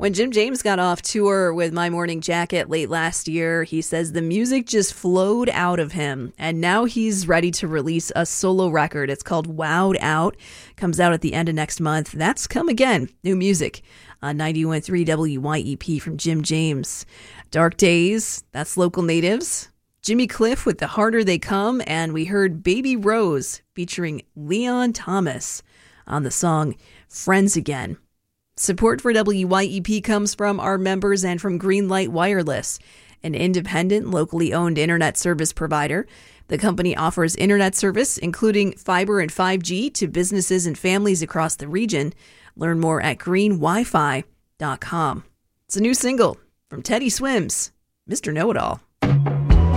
When Jim James got off tour with My Morning Jacket late last year, he says the music just flowed out of him, and now he's ready to release a solo record. It's called Wowed Out. Comes out at the end of next month. That's Come Again, new music on 91.3 WYEP from Jim James. Dark Days, that's Local Natives. Jimmy Cliff with The Harder They Come, and we heard Baby Rose featuring Leon Thomas on the song Friends Again. Support for WYEP comes from our members and from Greenlight Wireless, an independent, locally owned internet service provider. The company offers internet service, including fiber and 5G, to businesses and families across the region. Learn more at greenwifi.com. It's a new single from Teddy Swims, Mr. Know-It-All.